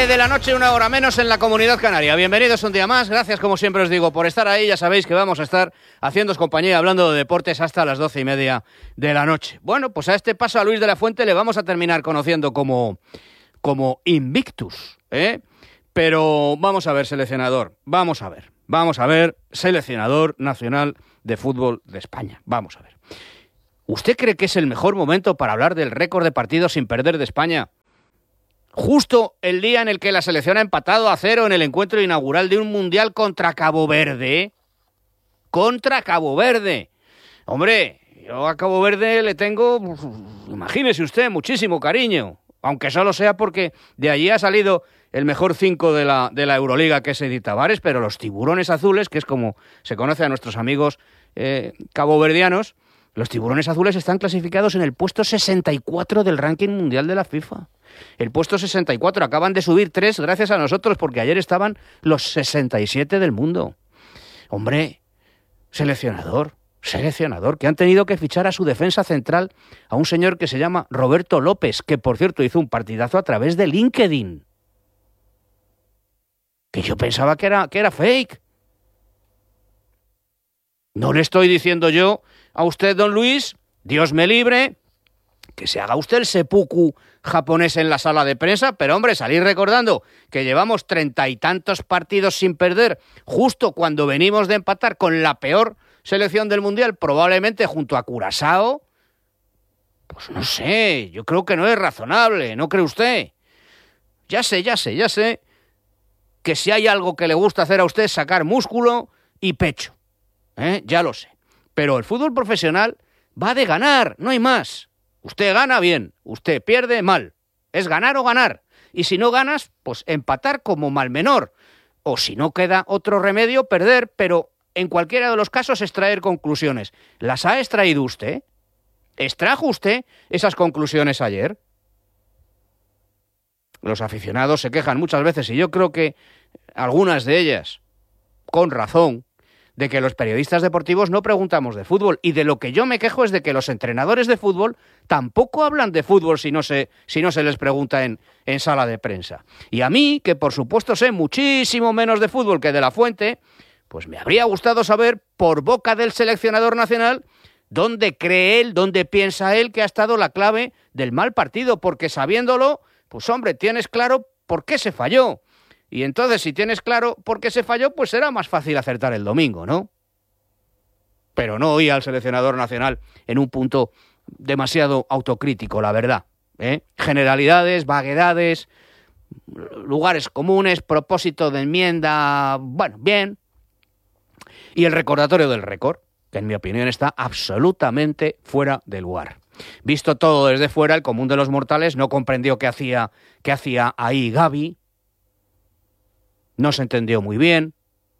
9 de la noche, 1 hora menos en la Comunidad Canaria. Bienvenidos un día más. Gracias, como siempre os digo, por estar ahí. Ya sabéis que vamos a estar haciéndoos compañía, hablando de deportes hasta las 12:30 de la noche. Bueno, pues a este paso a Luis de la Fuente le vamos a terminar conociendo como Invictus, ¿eh? Pero vamos a ver, seleccionador. Vamos a ver, seleccionador nacional de fútbol de España. Vamos a ver. ¿Usted cree que es el mejor momento para hablar del récord de partidos sin perder de España? Justo el día en el que la selección ha empatado a 0 en el encuentro inaugural de un mundial contra Cabo Verde. Contra Cabo Verde. Hombre, yo a Cabo Verde le tengo, imagínese usted, muchísimo cariño. Aunque solo sea porque de allí ha salido el mejor 5 de la Euroliga, que es Edith Tavares, pero los tiburones azules, que es como se conoce a nuestros amigos caboverdianos, los tiburones azules están clasificados en el puesto 64 del ranking mundial de la FIFA. El puesto 64, acaban de subir 3 gracias a nosotros, porque ayer estaban los 67 del mundo. Hombre, seleccionador, que han tenido que fichar a su defensa central a un señor que se llama Roberto López, que por cierto hizo un partidazo a través de LinkedIn. Que yo pensaba que era fake. No le estoy diciendo yo a usted, don Luis, Dios me libre, que se haga usted el seppuku japonés en la sala de prensa, pero hombre, salir recordando que llevamos 30 y tantos partidos sin perder, justo cuando venimos de empatar con la peor selección del Mundial, probablemente junto a Curazao, pues no sé, yo creo que no es razonable, ¿no cree usted? Ya sé que si hay algo que le gusta hacer a usted es sacar músculo y pecho, ya lo sé. Pero el fútbol profesional va de ganar, no hay más. Usted gana bien, usted pierde mal. Es ganar o ganar. Y si no ganas, pues empatar como mal menor. O si no queda otro remedio, perder, pero en cualquiera de los casos extraer conclusiones. ¿Las ha extraído usted? ¿Extrajo usted esas conclusiones ayer? Los aficionados se quejan muchas veces, y yo creo que algunas de ellas, con razón, de que los periodistas deportivos no preguntamos de fútbol, y de lo que yo me quejo es de que los entrenadores de fútbol tampoco hablan de fútbol si no se les pregunta en sala de prensa. Y a mí, que por supuesto sé muchísimo menos de fútbol que de la Fuente, pues me habría gustado saber por boca del seleccionador nacional dónde cree él, dónde piensa él que ha estado la clave del mal partido, porque sabiéndolo, pues hombre, tienes claro por qué se falló. Y entonces, si tienes claro por qué se falló, pues será más fácil acertar el domingo, ¿no? Pero no oí al seleccionador nacional en un punto demasiado autocrítico, la verdad, ¿eh? Generalidades, vaguedades, lugares comunes, propósito de enmienda, bueno, bien. Y el recordatorio del récord, que en mi opinión está absolutamente fuera de lugar. Visto todo desde fuera, el común de los mortales no comprendió qué hacía ahí Gavi. No se entendió muy bien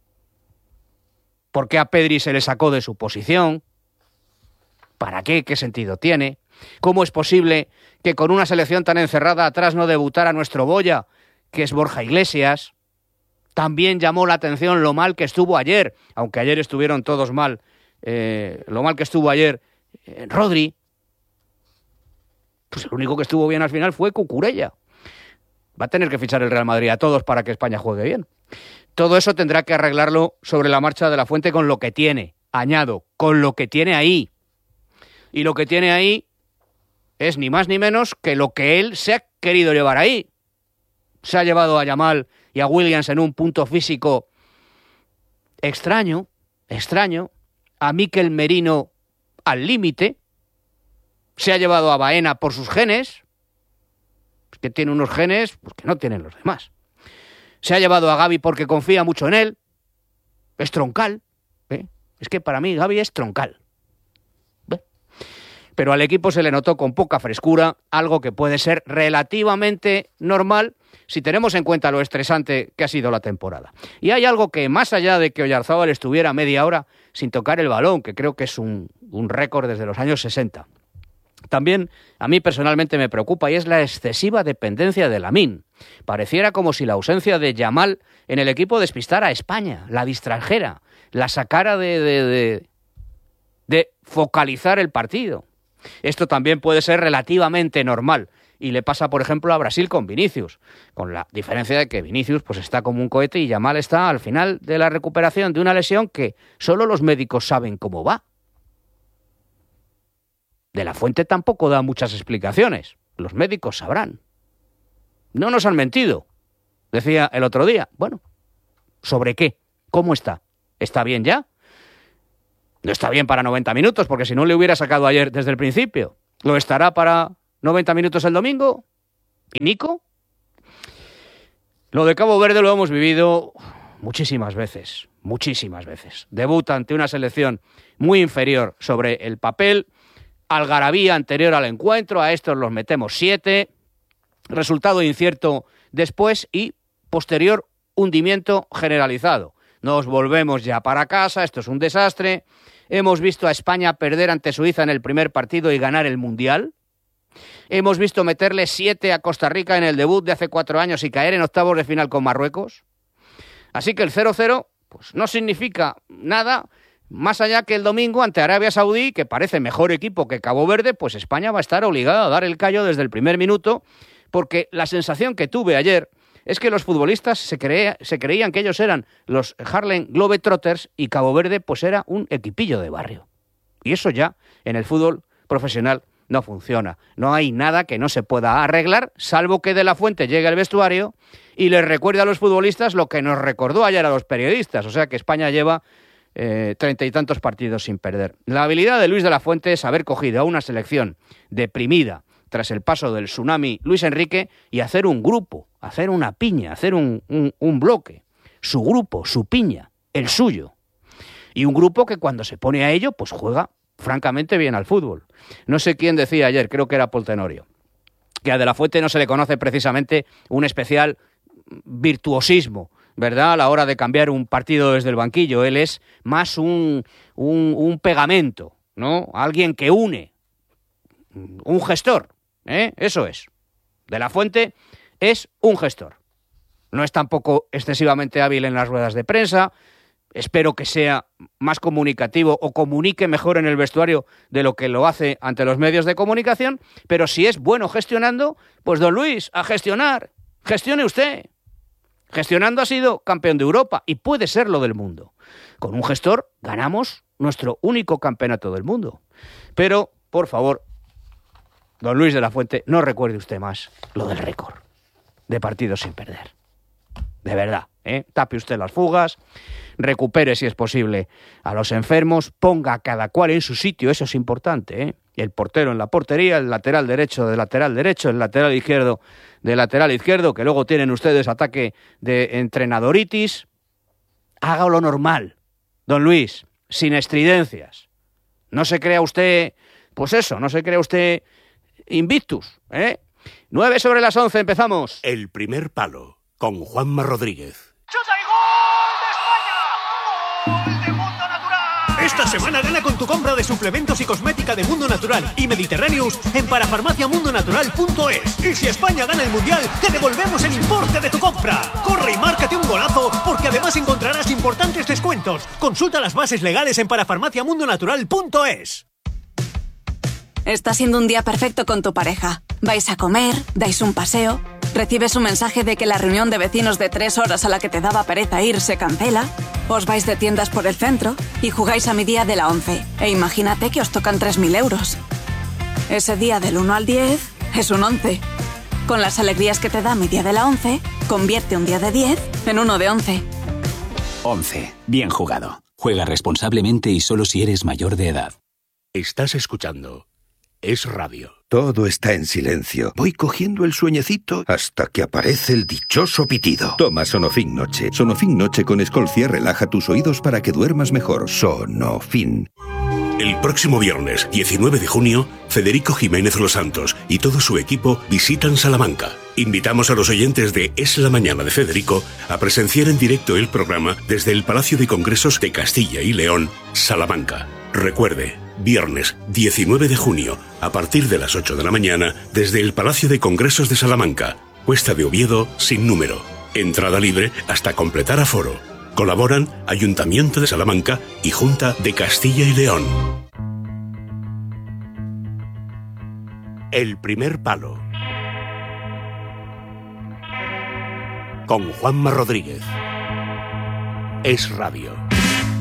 por qué a Pedri se le sacó de su posición, para qué sentido tiene, cómo es posible que con una selección tan encerrada atrás no debutara nuestro boya, que es Borja Iglesias. También llamó la atención lo mal que estuvo ayer, aunque ayer estuvieron todos mal, lo mal que estuvo ayer Rodri. Pues el único que estuvo bien al final fue Cucurella. Va a tener que fichar el Real Madrid a todos para que España juegue bien. Todo eso tendrá que arreglarlo sobre la marcha de la Fuente con lo que tiene. Añado, con lo que tiene ahí. Y lo que tiene ahí es ni más ni menos que lo que él se ha querido llevar ahí. Se ha llevado a Yamal y a Williams en un punto físico extraño, a Mikel Merino al límite. Se ha llevado a Baena por sus genes, que tiene unos genes pues, que no tienen los demás. Se ha llevado a Gavi porque confía mucho en él. Es troncal. Es que para mí Gavi es troncal. Pero al equipo se le notó con poca frescura, algo que puede ser relativamente normal si tenemos en cuenta lo estresante que ha sido la temporada. Y hay algo que, más allá de que Oyarzábal estuviera media hora sin tocar el balón, que creo que es un récord desde los años 60, también a mí personalmente me preocupa, y es la excesiva dependencia de Lamine. Pareciera como si la ausencia de Yamal en el equipo despistara a España, la distrajera, la sacara de focalizar el partido. Esto también puede ser relativamente normal y le pasa, por ejemplo, a Brasil con Vinicius, con la diferencia de que Vinicius pues está como un cohete y Yamal está al final de la recuperación de una lesión que solo los médicos saben cómo va. De la Fuente tampoco da muchas explicaciones, los médicos sabrán. No nos han mentido, decía el otro día. Bueno, ¿sobre qué? ¿Cómo está? ¿Está bien ya? No está bien para 90 minutos, porque si no le hubiera sacado ayer desde el principio. ¿Lo estará para 90 minutos el domingo? ¿Y Nico? Lo de Cabo Verde lo hemos vivido muchísimas veces. Debuta ante una selección muy inferior sobre el papel, algarabía anterior al encuentro, a estos los metemos 7, resultado incierto después y posterior hundimiento generalizado. Nos volvemos ya para casa, esto es un desastre. Hemos visto a España perder ante Suiza en el primer partido y ganar el Mundial. Hemos visto meterle 7 a Costa Rica en el debut de hace 4 años y caer en octavos de final con Marruecos. Así que el 0-0 pues no significa nada, más allá que el domingo ante Arabia Saudí, que parece mejor equipo que Cabo Verde, pues España va a estar obligada a dar el callo desde el primer minuto, porque la sensación que tuve ayer es que los futbolistas se creían que ellos eran los Harlem Globetrotters y Cabo Verde pues era un equipillo de barrio. Y eso ya en el fútbol profesional no funciona. No hay nada que no se pueda arreglar, salvo que De la Fuente llegue al vestuario y les recuerde a los futbolistas lo que nos recordó ayer a los periodistas. O sea que España lleva 30 y tantos partidos sin perder. La habilidad de Luis de la Fuente es haber cogido a una selección deprimida tras el paso del tsunami Luis Enrique y hacer un grupo, hacer una piña, hacer un bloque. Su grupo, su piña, el suyo. Y un grupo que cuando se pone a ello, pues juega francamente bien al fútbol. No sé quién decía ayer, creo que era Paul Tenorio, que a De la Fuente no se le conoce precisamente un especial virtuosismo, ¿verdad?, a la hora de cambiar un partido desde el banquillo. Él es más un pegamento, ¿no? Alguien que une, un gestor, eso es. De la Fuente es un gestor. No es tampoco excesivamente hábil en las ruedas de prensa. Espero que sea más comunicativo o comunique mejor en el vestuario de lo que lo hace ante los medios de comunicación, pero si es bueno gestionando, pues don Luis, a gestionar. Gestione usted. Gestionando ha sido campeón de Europa y puede serlo del mundo. Con un gestor ganamos nuestro único campeonato del mundo. Pero, por favor, don Luis de la Fuente, no recuerde usted más lo del récord de partidos sin perder. De verdad, tape usted las fugas, recupere si es posible a los enfermos, ponga a cada cual en su sitio, eso es importante, el portero en la portería, el lateral derecho de lateral derecho, el lateral izquierdo de lateral izquierdo, que luego tienen ustedes ataque de entrenadoritis. Haga lo normal, don Luis, sin estridencias. No se crea usted, pues eso, no se crea usted invictus, 9:11, empezamos. El primer palo, con Juanma Rodríguez. ¡Chuta y gol de España! ¡Gol de Mundo Natural! Esta semana gana con tu compra de suplementos y cosmética de Mundo Natural y Mediterraneous en parafarmaciamundonatural.es. Y si España gana el Mundial, te devolvemos el importe de tu compra. Corre y márcate un golazo, porque además encontrarás importantes descuentos. Consulta las bases legales en parafarmaciamundonatural.es. Está siendo un día perfecto con tu pareja. Vais a comer, dais un paseo, recibes un mensaje de que la reunión de vecinos de 3 horas a la que te daba pereza ir se cancela, os vais de tiendas por el centro y jugáis a mi día de la 11. E imagínate que os tocan 3.000 euros. Ese día del 1 al 10 es un 11. Con las alegrías que te da mi día de la 11, convierte un día de 10 en uno de 11. 11. Bien jugado. Juega responsablemente y solo si eres mayor de edad. Estás escuchando Es Radio. Todo está en silencio. Voy cogiendo el sueñecito hasta que aparece el dichoso pitido. Toma Sonofin Noche. Sonofin Noche con Escolcia relaja tus oídos para que duermas mejor. Sonofin. El próximo viernes, 19 de junio, Federico Jiménez Los Santos y todo su equipo visitan Salamanca. Invitamos a los oyentes de Es la Mañana de Federico a presenciar en directo el programa desde el Palacio de Congresos de Castilla y León, Salamanca. Recuerde, viernes 19 de junio, a partir de las 8 de la mañana, desde el Palacio de Congresos de Salamanca, Cuesta de Oviedo, sin número. Entrada libre hasta completar aforo. Colaboran Ayuntamiento de Salamanca y Junta de Castilla y León. El primer palo. con Juanma Rodríguez. Es Radio.